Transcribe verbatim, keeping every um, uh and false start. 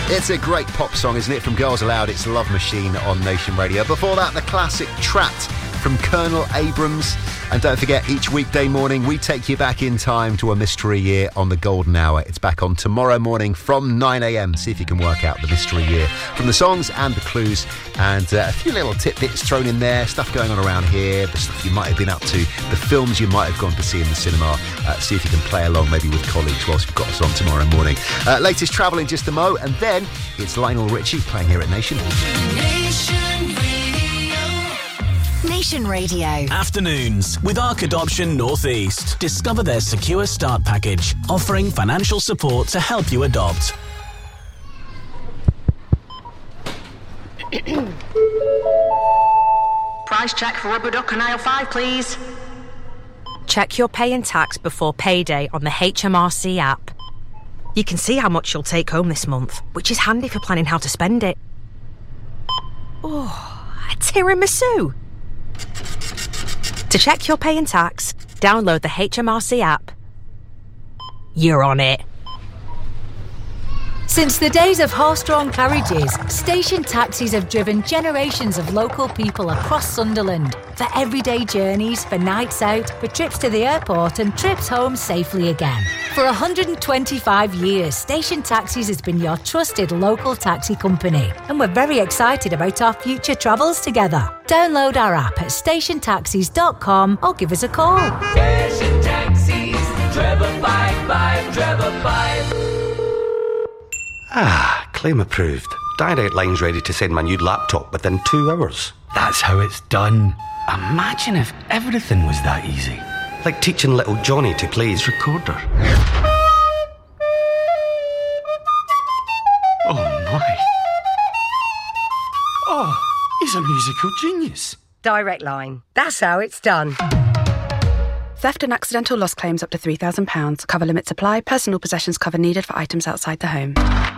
It's a great pop song, isn't it? From Girls Aloud, it's Love Machine on Nation Radio. Before that, the classic Trapped from Colonel Abrams. And don't forget, each weekday morning, we take you back in time to a mystery year on the Golden Hour. It's back on tomorrow morning from nine a.m. See if you can work out the mystery year from the songs and the clues. And uh, a few little tidbits thrown in there, stuff going on around here, the stuff you might have been up to, the films you might have gone to see in the cinema. Uh, see if you can play along maybe with colleagues whilst we've got us on tomorrow morning. Uh, latest travel in just a mo, and then it's Lionel Richie playing here at Nation. Nation Radio. Nation Radio. Afternoons with Arc Adoption Northeast. Discover their secure start package, offering financial support to help you adopt. Price check for rubber duck on aisle five, please. Check your pay and tax before payday on the H M R C app. You can see how much you'll take home this month, which is handy for planning how to spend it. Oh, a tiramisu. To check your pay and tax, download the H M R C app. You're on it. Since the days of horse-drawn carriages, station taxis have driven generations of local people across Sunderland for everyday journeys, for nights out, for trips to the airport and trips home safely again. For one hundred twenty-five years, Station Taxis has been your trusted local taxi company, and we're very excited about our future travels together. Download our app at station taxis dot com or give us a call. Station Taxis, treble five five, treble five. Ah, claim approved. Direct Line's ready to send my new laptop within two hours. That's how it's done. Imagine if everything was that easy. Like teaching little Johnny to play his recorder. Oh my. Oh, he's a musical genius. Direct Line. That's how it's done. Theft and accidental loss claims up to three thousand pounds. Cover limits apply. Personal possessions cover needed for items outside the home.